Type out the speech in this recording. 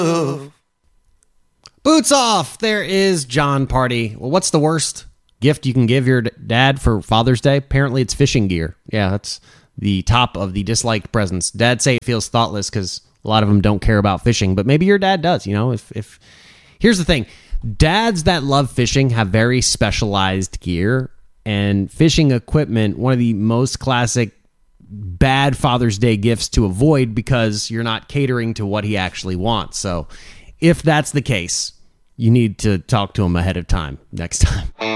Boots off. There is John Party. Well, what's the worst gift you can give your dad for Father's Day? Apparently it's fishing gear. Yeah, that's the top of the disliked presents. Dads say it feels thoughtless because a lot of them don't care about fishing, but maybe your dad does. You know, if here's the thing. Dads that love fishing have very specialized gear, and fishing equipment, one of the most classic bad Father's Day gifts to avoid because you're not catering to what he actually wants. So if that's the case, you need to talk to him ahead of time next time.